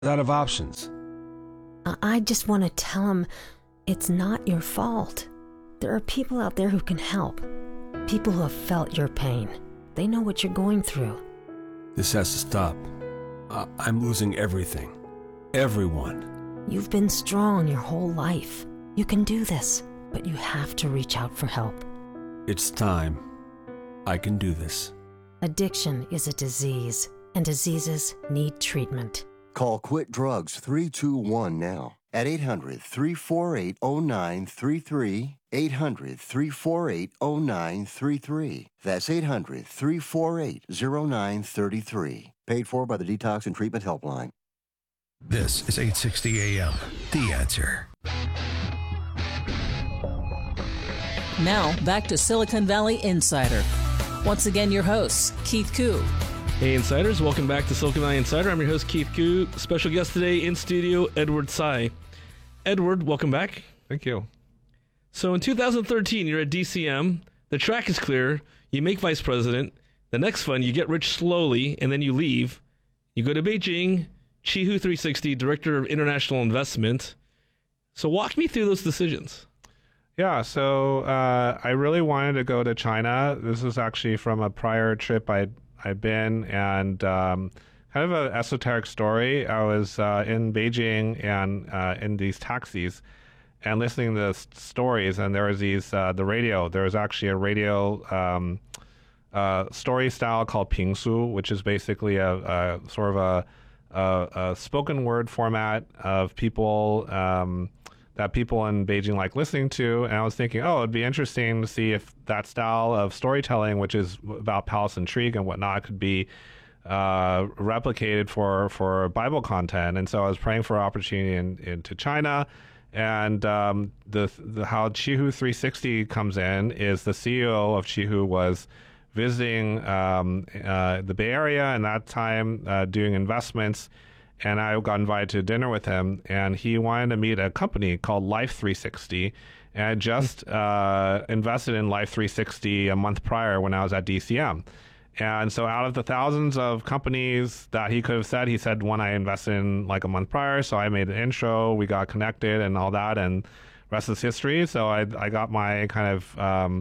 out of options. I just want to tell him it's not your fault. There are people out there who can help. People who have felt your pain. They know what you're going through. This has to stop. I'm losing everything. Everyone. You've been strong your whole life. You can do this, but you have to reach out for help. It's time. I can do this. Addiction is a disease, and diseases need treatment. Call Quit Drugs 321 now at 800-348-0933, 800-348-0933. That's 800-348-0933. Paid for by the Detox and Treatment Helpline. This is 860 AM, The Answer. Now, back to Silicon Valley Insider. Once again, your hosts, Keith Koo. Hey, Insiders. Welcome back to Silicon Valley Insider. I'm your host, Keith Koo. Special guest today in studio, Edward Tsai. Edward, welcome back. Thank you. So in 2013, you're at DCM. The track is clear. You make vice president. The next fund, you get rich slowly, and then you leave. You go to Beijing, Qihoo 360, Director of International Investment. So walk me through those decisions. Yeah, so I really wanted to go to China. This is actually from a prior trip I'd been, and kind of an esoteric story. I was in Beijing and in these taxis and listening to stories, and there was the radio. There was actually a radio story style called Pingsu, which is basically a sort of a spoken word format of people that people in Beijing like listening to. And I was thinking, it'd be interesting to see if that style of storytelling, which is about palace intrigue and whatnot, could be replicated for Bible content. And so I was praying for an opportunity into China. And how Qihoo 360 comes in is the CEO of Qihoo was visiting the Bay Area and that time doing investments. And I got invited to dinner with him, and he wanted to meet a company called Life 360. And I just invested in Life 360 a month prior when I was at DCM. And so out of the thousands of companies that he could have said, he said one I invested in like a month prior. So I made an intro, we got connected and all that, and rest is history. So I got my kind of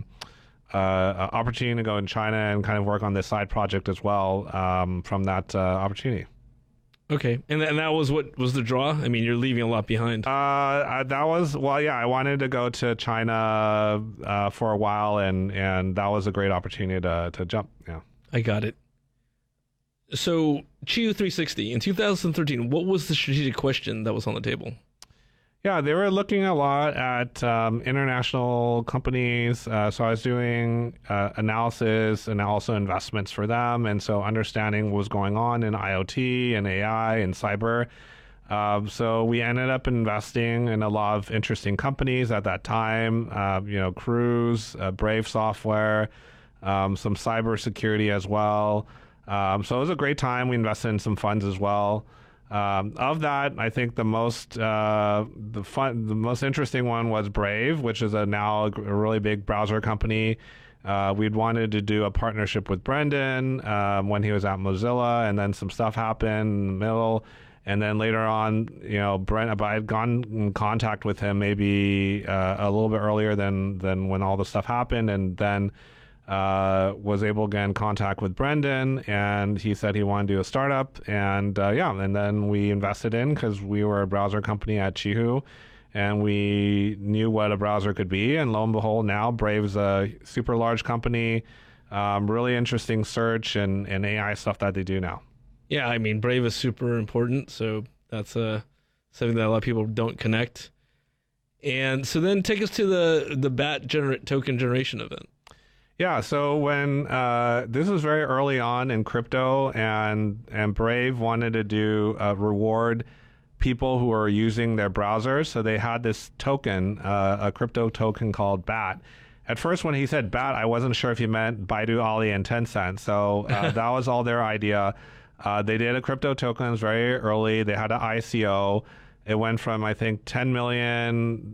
opportunity to go in China and kind of work on this side project as well from that opportunity. Okay, and that was what was the draw? I mean, you're leaving a lot behind. I wanted to go to China for a while, and that was a great opportunity to jump. Yeah, I got it. So, Qihoo 360, in 2013, what was the strategic question that was on the table? Yeah, they were looking a lot at international companies. So I was doing analysis and also investments for them. And so understanding what was going on in IoT and AI and cyber. So we ended up investing in a lot of interesting companies at that time, Cruise, Brave Software, some cybersecurity as well. So it was a great time. We invested in some funds as well. Of that, I think the most interesting one was Brave, which is now a really big browser company. We'd wanted to do a partnership with Brendan when he was at Mozilla, and then some stuff happened in the middle. And then later on, I had gone in contact with him maybe a little bit earlier than when all the stuff happened, and then was able to get in contact with Brendan, and he said he wanted to do a startup, and and then we invested in, because we were a browser company at Qihoo, and we knew what a browser could be, and lo and behold, now Brave's a super large company, really interesting search and AI stuff that they do now. Yeah, I mean, Brave is super important, so that's something that a lot of people don't connect. And so then take us to the BAT token generation event. Yeah, so when this was very early on in crypto, and Brave wanted to do reward people who are using their browsers, so they had this token, a crypto token called BAT. At first, when he said BAT, I wasn't sure if he meant Baidu, Ali, and Tencent. So that was all their idea. They did a crypto token. It was very early. They had an ICO. It went from, I think, 10 million.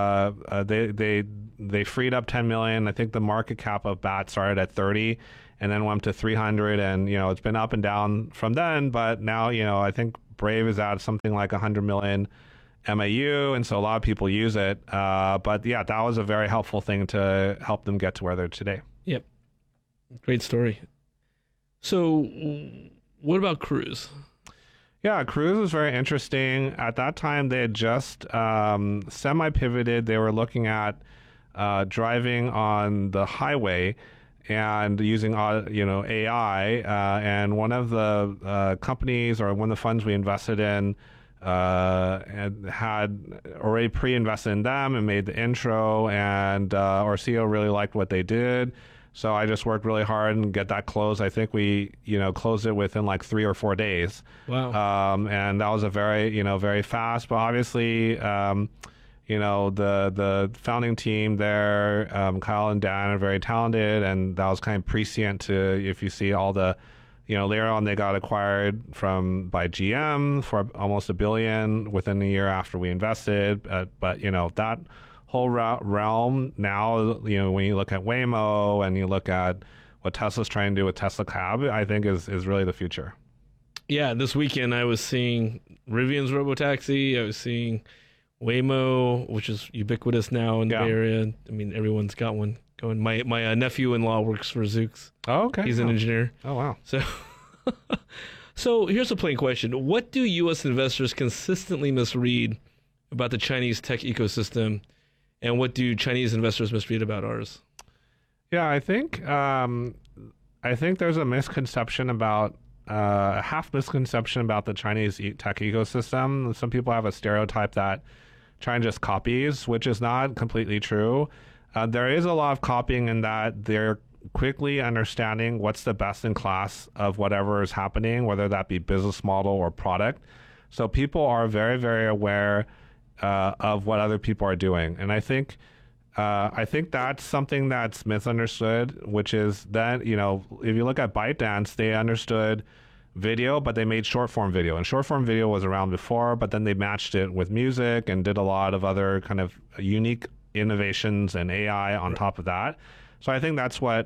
They freed up 10 million. I think the market cap of BAT started at 30 and then went to 300. And, it's been up and down from then. But now, I think Brave is at something like 100 million MAU, and so a lot of people use it. But yeah, that was a very helpful thing to help them get to where they're today. Yep. Great story. So what about Cruise? Yeah, Cruise was very interesting. At that time, they had just semi-pivoted. They were looking at driving on the highway and using AI. And one of the companies or one of the funds we invested in had already pre-invested in them and made the intro, and our CEO really liked what they did. So I just worked really hard and get that closed. I think we, closed it within like 3 or 4 days. Wow. And that was a very, very fast, but obviously, the founding team there, Kyle and Dan, are very talented, and that was kind of prescient to, if you see all the, later on they got acquired by GM for almost $1 billion within a year after we invested. But that whole realm now, when you look at Waymo and you look at what Tesla's trying to do with Tesla Cab, I think is really the future. Yeah, this weekend I was seeing Rivian's Robotaxi. I was seeing Waymo, which is ubiquitous now in the Bay Area. I mean, everyone's got one going. My nephew-in-law works for Zoox. Oh, okay. He's an engineer. Oh, wow. So here's a plain question. What do U.S. investors consistently misread about the Chinese tech ecosystem, and what do Chinese investors misread about ours? Yeah, I think there's a misconception about a half misconception about the Chinese tech ecosystem. Some people have a stereotype that China just copies, which is not completely true. There is a lot of copying in that they're quickly understanding what's the best in class of whatever is happening, whether that be business model or product. So people are very, very aware of what other people are doing. And I think that's something that's misunderstood, which is that, if you look at ByteDance, they understood video, but they made short form video. And short form video was around before, but then they matched it with music and did a lot of other kind of unique innovations and AI on top of that. So I think that's what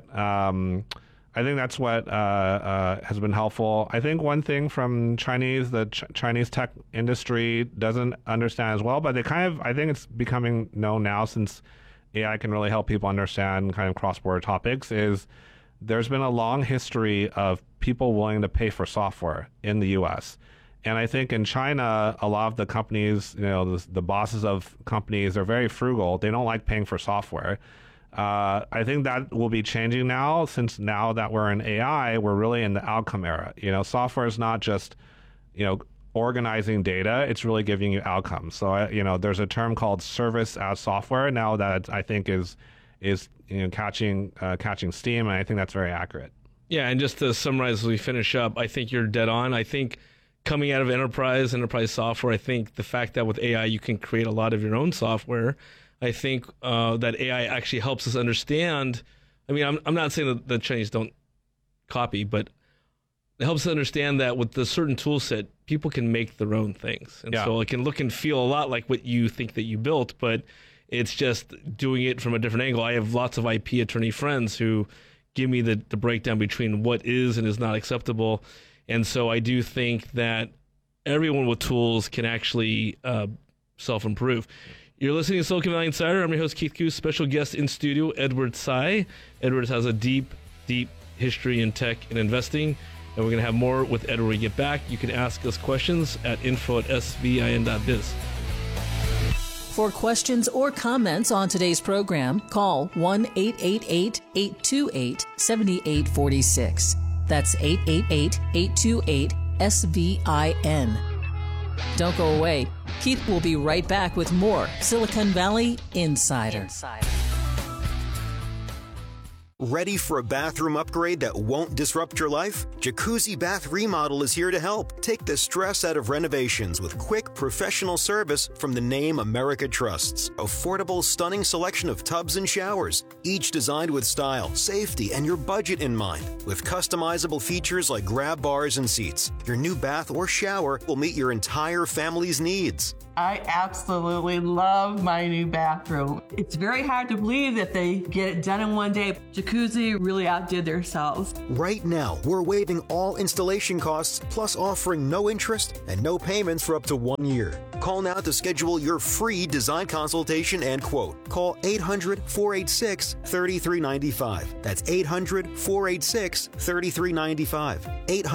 has been helpful. I think one thing from the Chinese tech industry doesn't understand as well, but they I think it's becoming known now since AI can really help people understand kind of cross-border topics, is there's been a long history of people willing to pay for software in the US. And I think in China, a lot of the companies, the bosses of companies are very frugal. They don't like paying for software. I think that will be changing now, since now that we're in AI, we're really in the outcome era. Software is not just, organizing data, it's really giving you outcomes. So, there's a term called service as software now that I think is catching steam, and I think that's very accurate. Yeah, and just to summarize as we finish up, I think you're dead on. I think coming out of enterprise software, I think the fact that with AI you can create a lot of your own software, I think that AI actually helps us understand. I mean, I'm not saying that the Chinese don't copy, but it helps us understand that with the certain tool set, people can make their own things. And so it can look and feel a lot like what you think that you built, but it's just doing it from a different angle. I have lots of IP attorney friends who give me the breakdown between what is and is not acceptable. And so I do think that everyone with tools can actually self-improve. You're listening to Silicon Valley Insider. I'm your host, Keith Koo. Special guest in studio, Edward Tsai. Edward has a deep, deep history in tech and investing, and we're going to have more with Edward when we get back. You can ask us questions at info@svin.biz. For questions or comments on today's program, call 1-888-828-7846. That's 888-828-SVIN. Don't go away. Keith will be right back with more Silicon Valley Insider. Ready for a bathroom upgrade that won't disrupt your life? Jacuzzi Bath Remodel is here to help. Take the stress out of renovations with quick, professional service from the name America trusts. Affordable, stunning selection of tubs and showers, each designed with style, safety, and your budget in mind. With customizable features like grab bars and seats, your new bath or shower will meet your entire family's needs. I absolutely love my new bathroom. It's very hard to believe that they get it done in one day. Jacuzzi really outdid themselves. Right now, we're waiving all installation costs, plus offering no interest and no payments for up to 1 year. Call now to schedule your free design consultation and quote. Call 800-486-3395. That's 800-486-3395.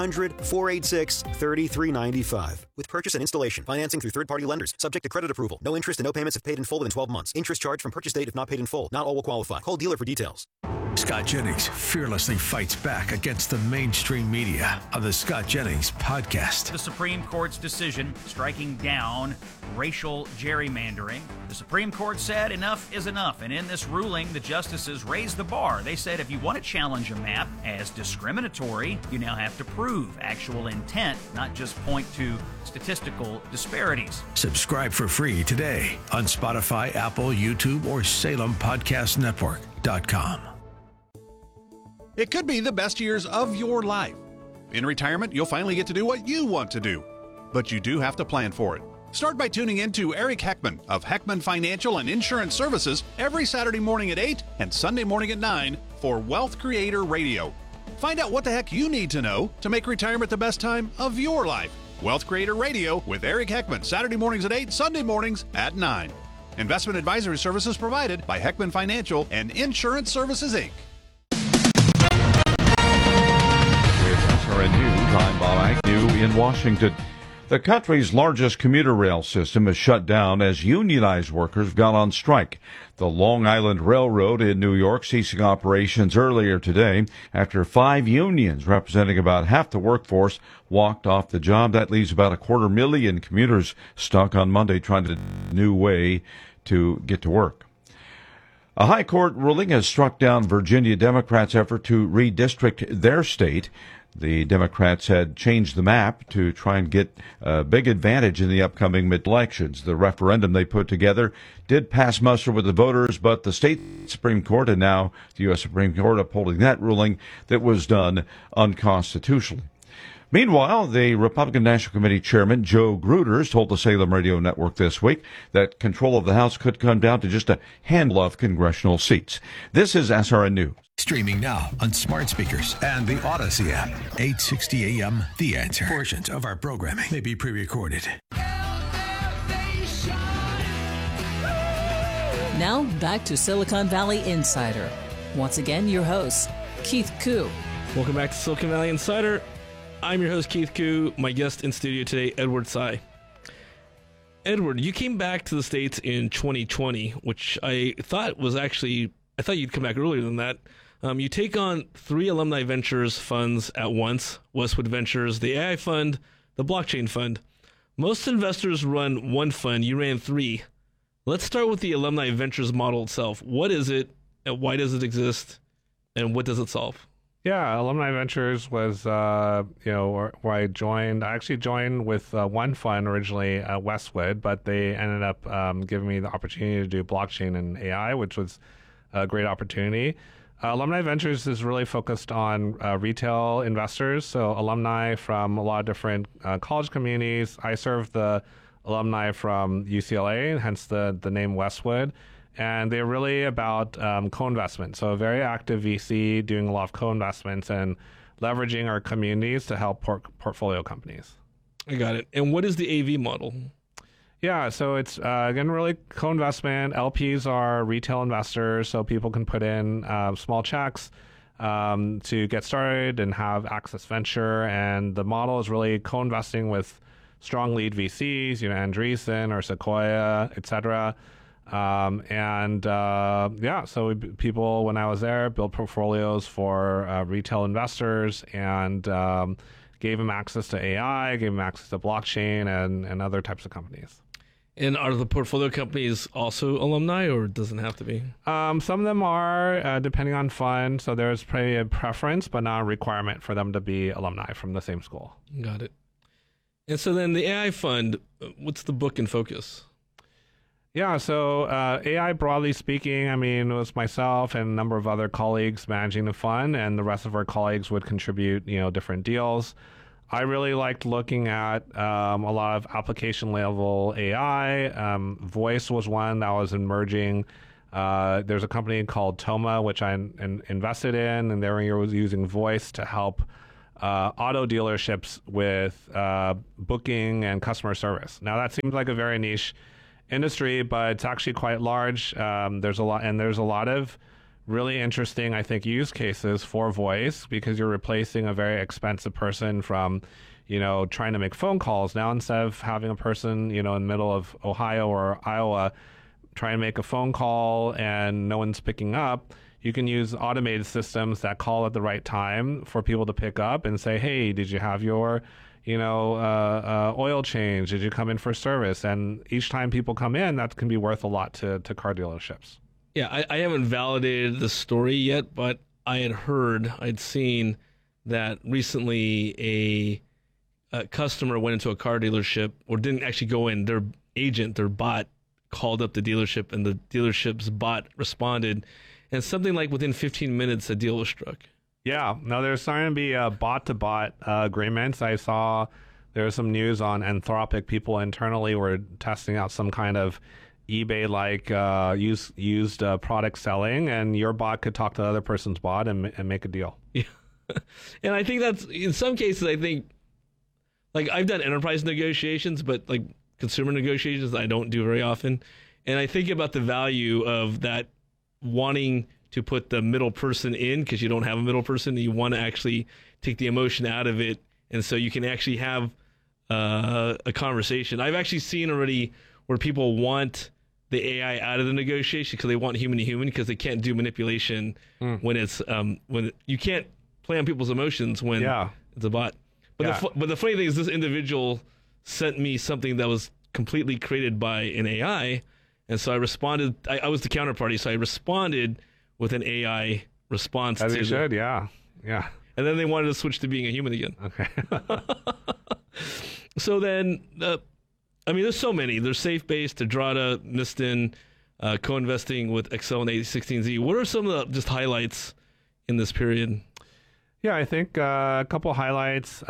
800-486-3395. With purchase and installation, financing through third-party lenders, subject to credit approval. No interest and no payments if paid in full within 12 months. Interest charged from purchase date if not paid in full. Not all will qualify. Call dealer for details. Scott Jennings fearlessly fights back against the mainstream media on the Scott Jennings podcast. The Supreme Court's decision striking down racial gerrymandering. The Supreme Court said enough is enough, and in this ruling, the justices raised the bar. They said if you want to challenge a map as discriminatory, you now have to prove actual intent, not just point to statistical disparities. Subscribe for free today on Spotify, Apple, YouTube, or SalemPodcastNetwork.com. It could be the best years of your life. In retirement, you'll finally get to do what you want to do. But you do have to plan for it. Start by tuning in to Eric Heckman of Heckman Financial and Insurance Services every Saturday morning at 8 and Sunday morning at 9 for Wealth Creator Radio. Find out what the heck you need to know to make retirement the best time of your life. Wealth Creator Radio with Eric Heckman, Saturday mornings at 8, Sunday mornings at 9. Investment advisory services provided by Heckman Financial and Insurance Services, Inc. SRN News, I'm Bob Agnew in Washington. The country's largest commuter rail system is shut down as unionized workers have gone on strike. The Long Island Railroad in New York ceasing operations earlier today after 5 unions representing about half the workforce walked off the job. That leaves about 250,000 commuters stuck on Monday trying to find a new way to get to work. A high court ruling has struck down Virginia Democrats' effort to redistrict their state. The Democrats had changed the map to try and get a big advantage in the upcoming mid-elections. The referendum they put together did pass muster with the voters, but the state Supreme Court and now the U.S. Supreme Court upholding that ruling that was done unconstitutionally. Meanwhile, the Republican National Committee Chairman Joe Gruters told the Salem Radio Network this week that control of the House could come down to just a handful of congressional seats. This is SRN News. Streaming now on smart speakers and the Odyssey app. 860 AM, The Answer. Portions of our programming may be pre-recorded. Now back to Silicon Valley Insider. Once again, your host, Keith Koo. Welcome back to Silicon Valley Insider. I'm your host, Keith Koo. My guest in studio today, Edward Tsai. Edward, you came back to the States in 2020, which I thought you'd come back earlier than that. You take on 3 alumni ventures funds at once: Westwood Ventures, the AI Fund, the Blockchain Fund. Most investors run one fund. You ran 3. Let's start with the alumni ventures model itself. What is it, and why does it exist, and what does it solve? Yeah, Alumni Ventures was, where I joined. I actually joined with one fund originally, Westwood, but they ended up giving me the opportunity to do blockchain and AI, which was a great opportunity. Alumni Ventures is really focused on retail investors, so alumni from a lot of different college communities. I serve the alumni from UCLA, hence the name Westwood. And they're really about co-investment. So a very active VC doing a lot of co-investments and leveraging our communities to help portfolio companies. I got it. And what is the AV model? Yeah, so it's, again, really co-investment. LPs are retail investors, so people can put in small checks to get started and have access venture. And the model is really co-investing with strong lead VCs, Andreessen or Sequoia, et cetera. So people, when I was there, built portfolios for retail investors and gave them access to AI, gave them access to blockchain and other types of companies. And are the portfolio companies also alumni, or it doesn't have to be? Some of them are, depending on fund. So there's probably a preference, but not a requirement for them to be alumni from the same school. Got it. And so then the AI fund, what's the book and focus? Yeah, so AI, broadly speaking, it was myself and a number of other colleagues managing the fund, and the rest of our colleagues would contribute, different deals. I really liked looking at a lot of application level AI. Voice was one that was emerging There's a company called Toma, which I invested in, and they were using voice to help auto dealerships with booking and customer service. Now, that seems like a very niche industry, but it's actually quite large. There's a lot of really interesting, I think, use cases for voice, because you're replacing a very expensive person from, trying to make phone calls. Now, instead of having a person, in the middle of Ohio or Iowa try and make a phone call and no one's picking up, you can use automated systems that call at the right time for people to pick up and say, hey, did you have your oil change? Did you come in for service? And each time people come in, that can be worth a lot to car dealerships. Yeah, I haven't validated the story yet, but I'd seen that recently a customer went into a car dealership, or didn't actually go in, their bot called up the dealership, and the dealership's bot responded, and something like within 15 minutes, a deal was struck. Yeah, no, there's starting to be bot-to-bot agreements. I saw there was some news on Anthropic. People internally were testing out some kind of eBay-like used product selling, and your bot could talk to the other person's bot and make a deal. Yeah, and I think that's, in some cases, I think, like, I've done enterprise negotiations, but like consumer negotiations I don't do very often. And I think about the value of that, wanting to put the middle person in, because you don't have a middle person, and you want to actually take the emotion out of it, and so you can actually have a conversation. I've actually seen already where people want the AI out of the negotiation because they want human to human, because they can't do manipulation when it's when you can't play on people's emotions when it's a bot. But the funny thing is, this individual sent me something that was completely created by an AI, and so I responded. I was the counterparty, so I responded with an AI response. As you should, yeah. And then they wanted to switch to being a human again. Okay. So then, there's so many. There's SafeBase, Tedrata, Miston, co-investing with Excel and A16Z. What are some of the just highlights in this period? Yeah, I think a couple highlights.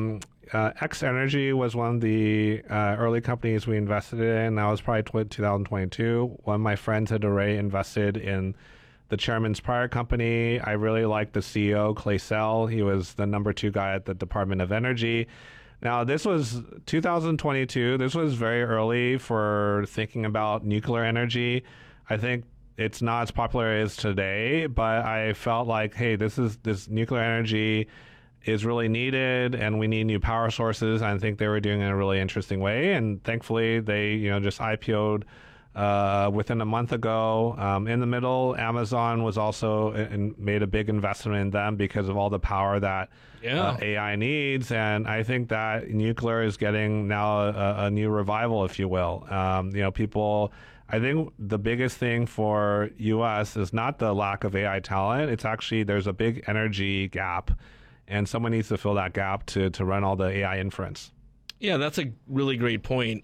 X Energy was one of the early companies we invested in. That was probably 2022. One of my friends had already invested in the chairman's prior company. I really liked the CEO, Clay Sell. He was the number 2 guy at the Department of Energy. Now, this was 2022. This was very early for thinking about nuclear energy. I think it's not as popular as today, but I felt like, hey, this nuclear energy is really needed, and we need new power sources. I think they were doing it in a really interesting way, and thankfully they, just IPO'd within a month ago. In the middle, Amazon was also made a big investment in them because of all the power that AI needs, and I think that nuclear is getting now a new revival, if you will. People. I think the biggest thing for U.S. is not the lack of AI talent. It's actually there's a big energy gap, and someone needs to fill that gap to run all the AI inference. Yeah, that's a really great point.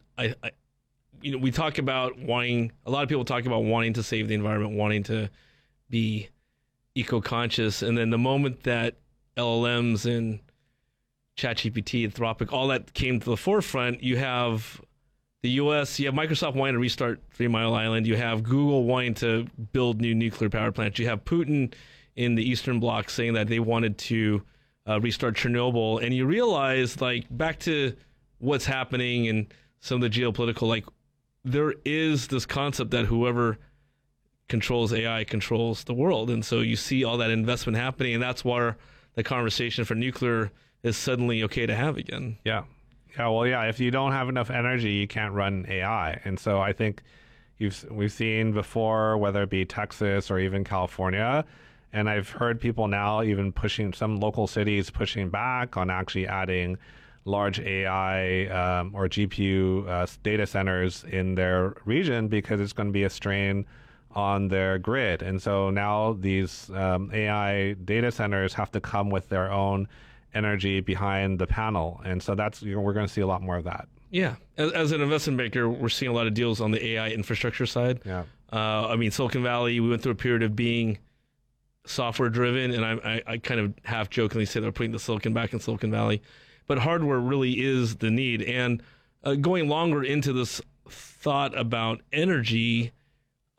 We talk about a lot of people talk about wanting to save the environment, wanting to be eco-conscious, and then the moment that LLMs and ChatGPT, Anthropic, all that came to the forefront, you have the U.S., you have Microsoft wanting to restart 3 Mile Island, you have Google wanting to build new nuclear power plants, you have Putin in the Eastern Bloc saying that they wanted to restart Chernobyl, and you realize, like, back to what's happening and some of the geopolitical, like, there is this concept that whoever controls AI controls the world, and so you see all that investment happening, and that's why the conversation for nuclear is suddenly okay to have again. Yeah, if you don't have enough energy, you can't run AI. And so I think we've seen before, whether it be Texas or even California, and I've heard people now even pushing, some local cities pushing back on actually adding large AI or GPU data centers in their region because it's going to be a strain on their grid. And so now these AI data centers have to come with their own energy behind the panel, and so that's we're going to see a lot more of that. Yeah, as an investment banker, we're seeing a lot of deals on the AI infrastructure side. Yeah, Silicon Valley, we went through a period of being software driven, and I kind of half jokingly say they're putting the silicon back in Silicon Valley, but hardware really is the need. And going longer into this thought about energy,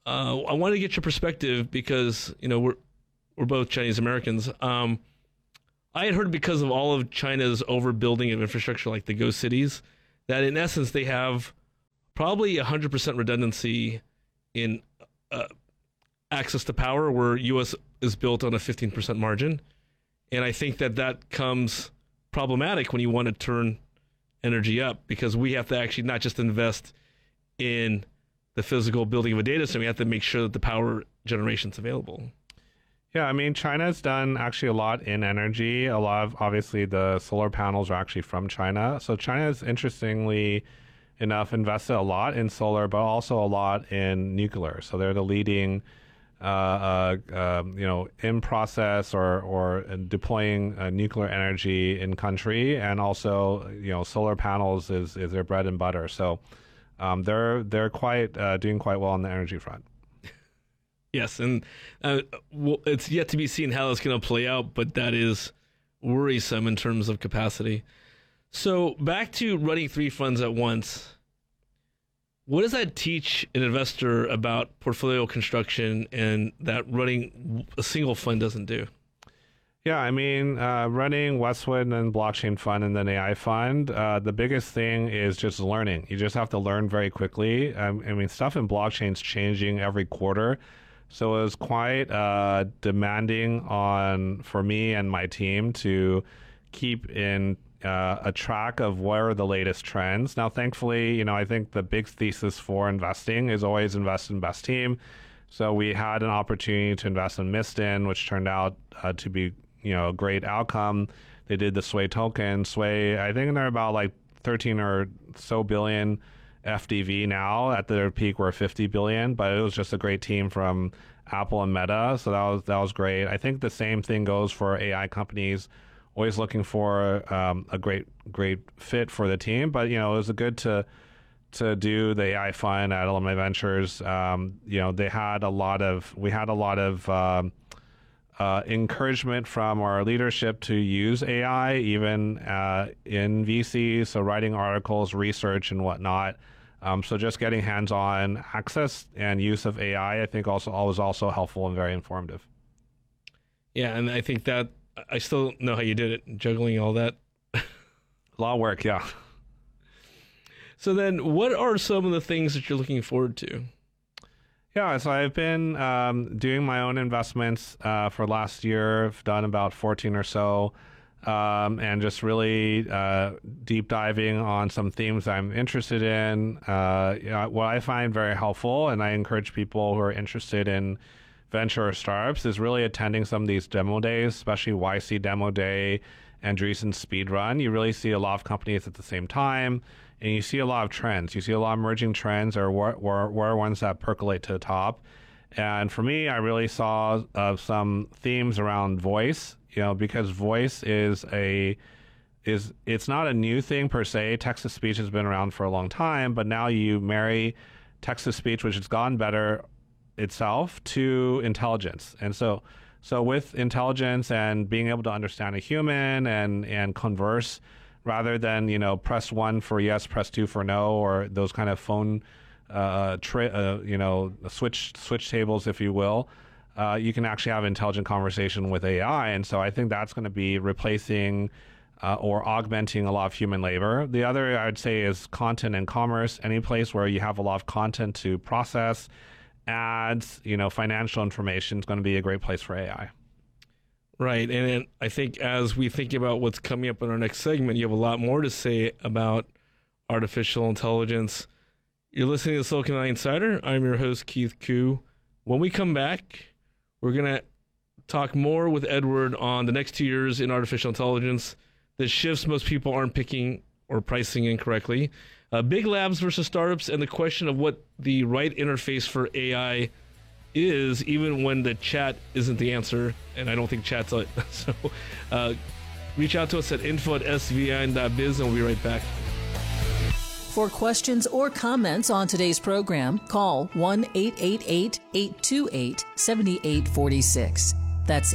I want to get your perspective because, we're both Chinese Americans. I had heard because of all of China's overbuilding of infrastructure like the Go Cities, that in essence they have probably 100% redundancy in access to power, where U.S. is built on a 15% margin. And I think that comes problematic when you want to turn energy up, because we have to actually not just invest in the physical building of a data center, we have to make sure that the power generation is available. Yeah, I mean, China's done actually a lot in energy. A lot of, obviously, the solar panels are actually from China. So China's, interestingly enough, invested a lot in solar, but also a lot in nuclear. So they're the leading, in process or deploying nuclear energy in country, and also, solar panels is their bread and butter. So they're quite doing quite well on the energy front. Yes, and it's yet to be seen how that's going to play out, but that is worrisome in terms of capacity. So back to running 3 funds at once. What does that teach an investor about portfolio construction and that running a single fund doesn't do? Yeah, I mean, running Westwood and Blockchain Fund and then AI Fund, the biggest thing is just learning. You just have to learn very quickly. I mean, stuff in blockchain's changing every quarter. So it was quite demanding for me and my team to keep in a track of what are the latest trends. Now, thankfully, I think the big thesis for investing is always invest in best team. So we had an opportunity to invest in Mistin, which turned out to be, a great outcome. They did the Sway token. Sway, I think they're about like 13 or so billion FDV now. At their peak, we're 50 billion, but it was just a great team from Apple and Meta. So that was great. I think the same thing goes for AI companies. Always looking for a great fit for the team, but it was good to do the AI fund at Alumni Ventures. We had a lot of encouragement from our leadership to use AI, even in VC. So writing articles, research, and whatnot. So just getting hands-on access and use of AI, I think was also helpful and very informative. Yeah, and I think that I still know how you did it, juggling all that. A lot of work, yeah. So then what are some of the things that you're looking forward to? Yeah, so I've been doing my own investments for last year. I've done about 14 or so, and just really deep diving on some themes I'm interested in. What I find very helpful, and I encourage people who are interested in venture or startups, is really attending some of these demo days, especially YC Demo Day and Andreessen Speed Run. You really see a lot of companies at the same time, and you see a lot of trends. You see a lot of emerging trends, or what are ones that percolate to the top. And for me, I really saw some themes around voice, because voice it's not a new thing per se. Text-to-speech has been around for a long time, but now you marry text-to-speech, which has gotten better itself, to intelligence. And so with intelligence and being able to understand a human and converse, rather than press 1 for yes, press 2 for no, or those kind of phone switch tables, if you will, you can actually have intelligent conversation with AI. And so I think that's going to be replacing or augmenting a lot of human labor. The other, I would say, is content and commerce. Any place where you have a lot of content to process, ads, financial information, is going to be a great place for AI. Right. And I think as we think about what's coming up in our next segment, you have a lot more to say about artificial intelligence. You're listening to Silicon Valley Insider. I'm your host, Keith Koo. When we come back, we're going to talk more with Edward on the next 2 years in artificial intelligence, the shifts most people aren't picking or pricing incorrectly, big labs versus startups, and the question of what the right interface for AI is, even when the chat isn't the answer, and I don't think chat's it. So reach out to us at info@svin.biz, and we'll be right back. For questions or comments on today's program, call 1-888-828-7846. That's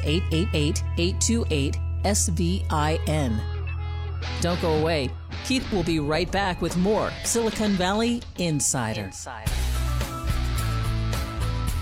888-828-SVIN. Don't go away. Keith will be right back with more Silicon Valley Insider.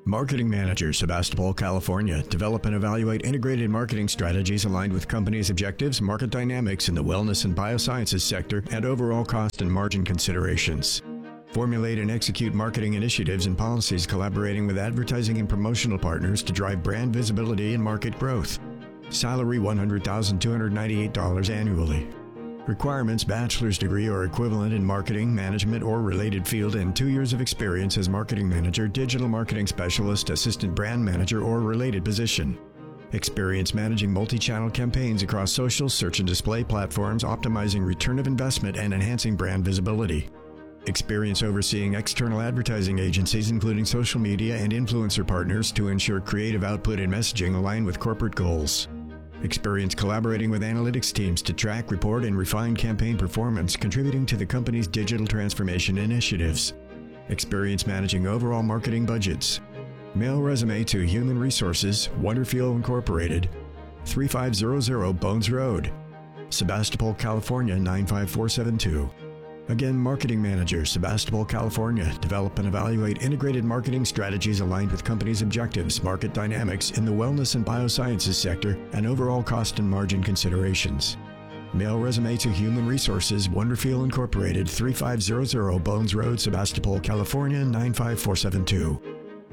Marketing Manager, Sebastopol, California. Develop and evaluate integrated marketing strategies aligned with company's objectives, market dynamics in the wellness and biosciences sector, and overall cost and margin considerations. Formulate and execute marketing initiatives and policies collaborating with advertising and promotional partners to drive brand visibility and market growth. Salary $100,298 annually. Requirements: bachelor's degree or equivalent in marketing, management, or related field, and 2 years of experience as marketing manager, digital marketing specialist, assistant brand manager, or related position. Experience managing multi-channel campaigns across social, search and display platforms, optimizing return of investment, and enhancing brand visibility. Experience overseeing external advertising agencies, including social media and influencer partners, to ensure creative output and messaging align with corporate goals. Experience collaborating with analytics teams to track, report, and refine campaign performance, contributing to the company's digital transformation initiatives. Experience managing overall marketing budgets. Mail resume to Human Resources, Wonderfuel Incorporated, 3500 Bones Road, Sebastopol, California 95472. Again, Marketing Manager, Sebastopol, California. Develop and evaluate integrated marketing strategies aligned with company's objectives, market dynamics in the wellness and biosciences sector, and overall cost and margin considerations. Mail resume to Human Resources, Wonderfuel Incorporated, 3500 Bones Road, Sebastopol, California 95472.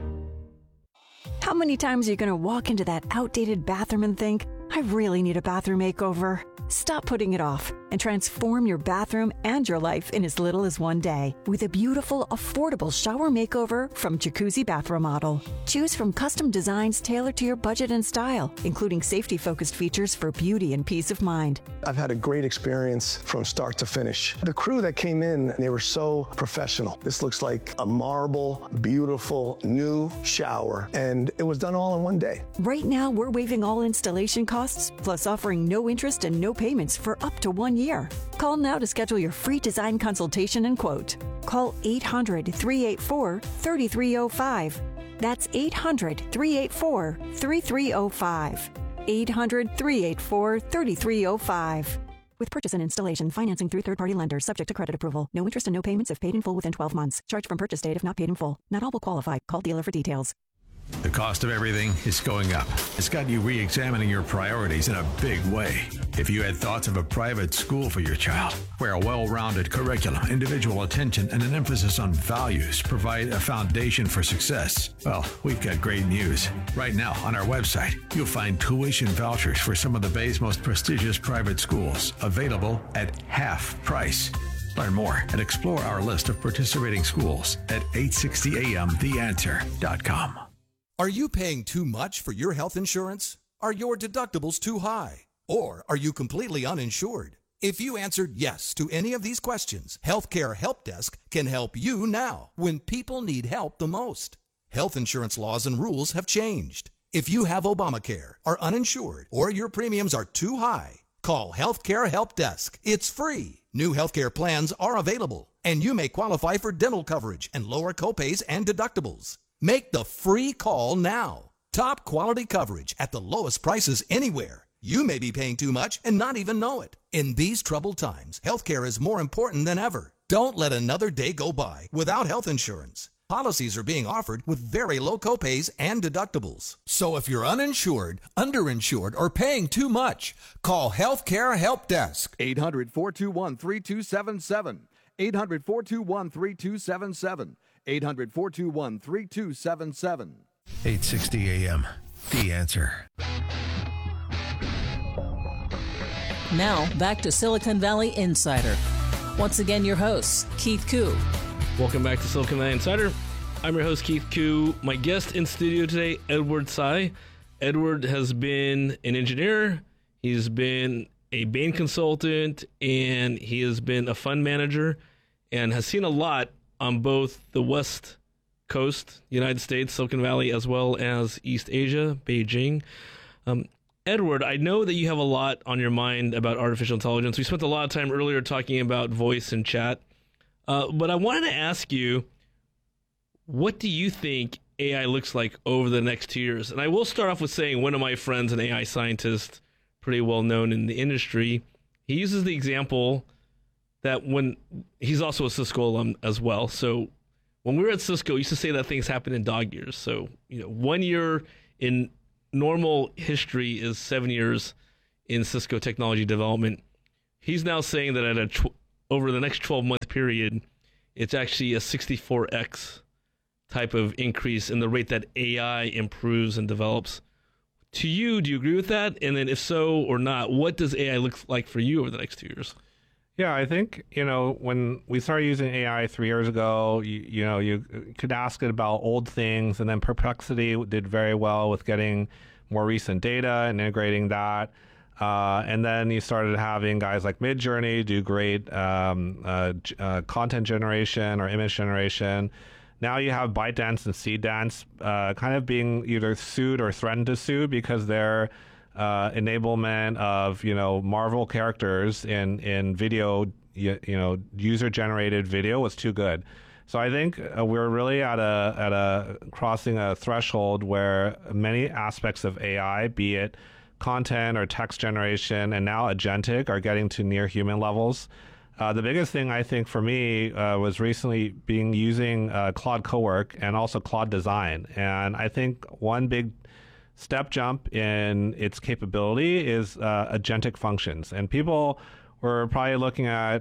How many times are you going to walk into that outdated bathroom and think, I really need a bathroom makeover? Stop putting it off and transform your bathroom and your life in as little as one day with a beautiful, affordable shower makeover from Jacuzzi Bath Remodel. Choose from custom designs tailored to your budget and style, including safety-focused features for beauty and peace of mind. I've had a great experience from start to finish. The crew that came in, they were so professional. This looks like a marble, beautiful, new shower, and it was done all in one day. Right now, we're waiving all installation costs, plus offering no interest and no payments for up to 1 year. Call now to schedule your free design consultation and quote. Call 800-384-3305. That's 800-384-3305. 800-384-3305. With purchase and installation, financing through third-party lenders, subject to credit approval. No interest and no payments if paid in full within 12 months. Charge from purchase date if not paid in full. Not all will qualify. Call dealer for details. The cost of everything is going up. It's got you re-examining your priorities in a big way. If you had thoughts of a private school for your child, where a well-rounded curriculum, individual attention, and an emphasis on values provide a foundation for success, well, we've got great news. Right now, on our website, you'll find tuition vouchers for some of the Bay's most prestigious private schools, available at half price. Learn more and explore our list of participating schools at 860amtheanswer.com. Are you paying too much for your health insurance? Are your deductibles too high? Or are you completely uninsured? If you answered yes to any of these questions, Healthcare Help Desk can help you now when people need help the most. Health insurance laws and rules have changed. If you have Obamacare, are uninsured, or your premiums are too high, call Healthcare Help Desk. It's free. New healthcare plans are available, and you may qualify for dental coverage and lower copays and deductibles. Make the free call now. Top quality coverage at the lowest prices anywhere. You may be paying too much and not even know it. In these troubled times, healthcare is more important than ever. Don't let another day go by without health insurance. Policies are being offered with very low copays and deductibles. So if you're uninsured, underinsured, or paying too much, call Healthcare Help Desk. 800-421-3277. 800-421-3277. 800-421-3277. 860 AM, The Answer. Now, back to Silicon Valley Insider. Once again, your hosts, Keith Koo. Welcome back to Silicon Valley Insider. I'm your host, Keith Koo. My guest in studio today, Edward Tsai. Edward has been an engineer, he's been a Bain consultant, and he has been a fund manager, and has seen a lot on both the West Coast, United States, Silicon Valley, as well as East Asia, Beijing. Edward, I know that you have a lot on your mind about artificial intelligence. We spent a lot of time earlier talking about voice and chat, but I wanted to ask you, what do you think AI looks like over the next 2 years? And I will start off with saying one of my friends, an AI scientist, pretty well known in the industry, he uses the example that when he's also a Cisco alum as well. So when we were at Cisco, we used to say that things happen in dog years. So, 1 year in normal history is 7 years in Cisco technology development. He's now saying that at over the next 12-month period, it's actually a 64x type of increase in the rate that AI improves and develops. To you, do you agree with that? And then if so or not, what does AI look like for you over the next 2 years? Yeah, I think, when we started using AI 3 years ago, you could ask it about old things, and then Perplexity did very well with getting more recent data and integrating that. And then you started having guys like Midjourney do great content generation or image generation. Now you have ByteDance and Seedance kind of being either sued or threatened to sue because their enablement of Marvel characters in video, user-generated video was too good. So I think we're really at a crossing a threshold where many aspects of AI, be it content or text generation and now agentic, are getting to near human levels. The biggest thing I think for me was recently using Claude Cowork and also Claude Design. And I think one big step jump in its capability is agentic functions. And people were probably looking at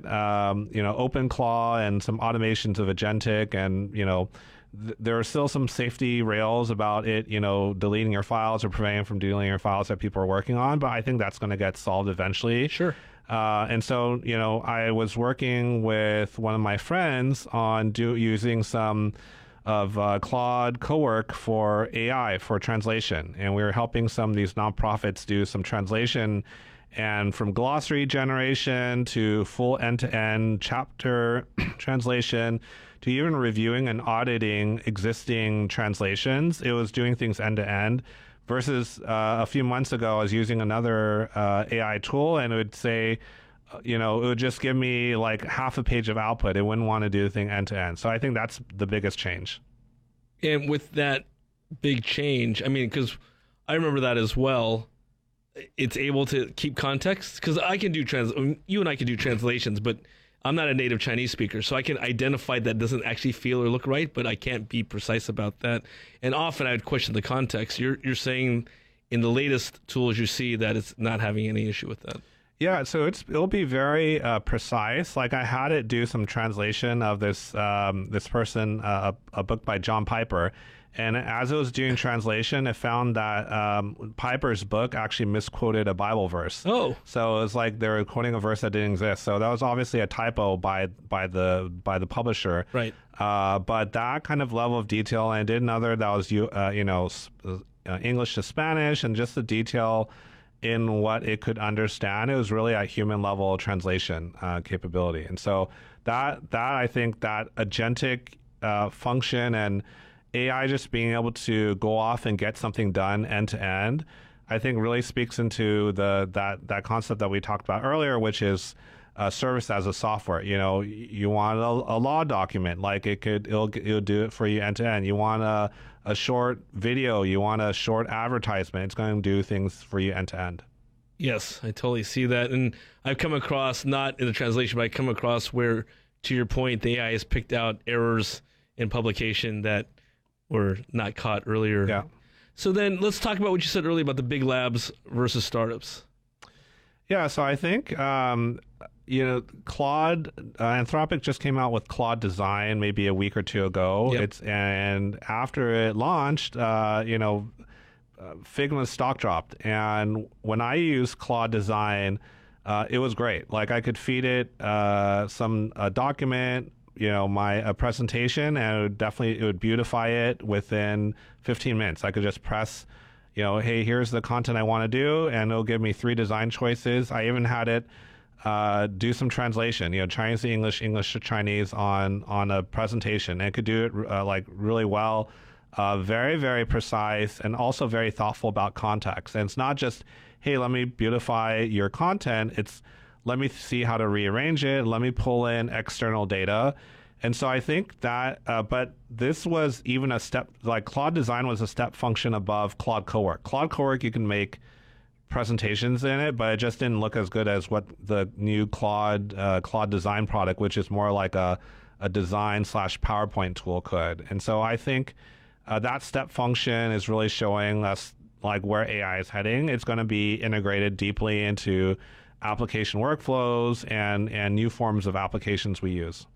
OpenClaw and some automations of agentic, and there are still some safety rails about it, deleting your files or preventing from deleting your files that people are working on. But I think that's going to get solved eventually. Sure. And so, I was working with one of my friends on using some of Claude Cowork for AI, for translation. And we were helping some of these nonprofits do some translation, and from glossary generation to full end-to-end chapter translation to even reviewing and auditing existing translations. It was doing things end-to-end. Versus a few months ago, I was using another AI tool, and it would say, it would just give me like half a page of output. It wouldn't want to do the thing end to end. So I think that's the biggest change. And with that big change, because I remember that as well, it's able to keep context. Because I can do you and I can do translations, but I'm not a native Chinese speaker, so I can identify that doesn't actually feel or look right, but I can't be precise about that. And often I would question the context. You're saying in the latest tools you see that it's not having any issue with that. Yeah, so it'll be very precise. Like I had it do some translation of this person, a book by John Piper. And as it was doing translation, it found that Piper's book actually misquoted a Bible verse. Oh, so it was like they were quoting a verse that didn't exist. So that was obviously a typo by the publisher. Right. But that kind of level of detail, and I did another that was English to Spanish, and just the detail in what it could understand. It was really a human level translation capability. And so that I think that agentic function and AI just being able to go off and get something done end to end, I think really speaks into that concept that we talked about earlier, which is service as a software. You want a law document, like it'll do it for you end to end. You want a short video, you want a short advertisement, it's going to do things for you end to end. Yes, I totally see that. And I've come across, not in the translation, but I come across where, to your point, the AI has picked out errors in publication that were not caught earlier. Yeah. So then let's talk about what you said earlier about the big labs versus startups. Yeah, so I think, Claude, Anthropic just came out with Claude Design maybe a week or two ago. Yep. And after it launched, Figma's stock dropped. And when I used Claude Design, it was great. Like I could feed it some document, my presentation, and it would beautify it within 15 minutes. I could just press, hey, here's the content I want to do, and it'll give me 3 design choices. I even had it do some translation, Chinese to English, English to Chinese on a presentation. And it could do it really well, very, very precise, and also very thoughtful about context. And it's not just, hey, let me beautify your content. It's let me see how to rearrange it. Let me pull in external data. And so I think that, but this was even a step, like Claude Design was a step function above Claude Cowork. Claude Cowork, you can make presentations in it, but it just didn't look as good as what the new Claude Design product, which is more like a design / PowerPoint tool could. And so I think that step function is really showing us like where AI is heading. It's going to be integrated deeply into application workflows and new forms of applications we use.